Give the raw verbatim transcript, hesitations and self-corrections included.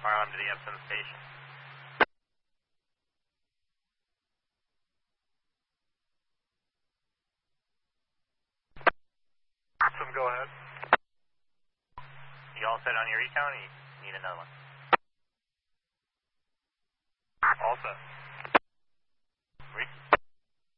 Harlem to the Epsom station. Epsom, go ahead. You all set on your recon or you need another one?